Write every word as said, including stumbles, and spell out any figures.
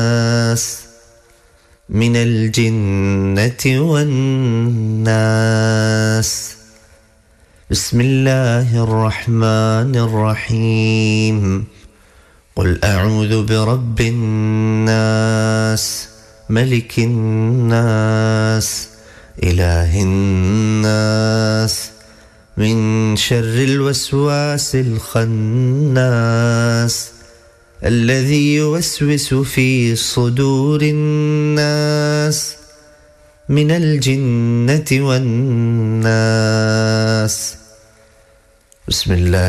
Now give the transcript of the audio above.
من الجنة والناس. بسم الله الرحمن الرحيم. قل أعوذ برب الناس ملك الناس إله الناس من شر الوسواس الخناس الذي يوسوس في صدور الناس من الجنة والناس. بسم الله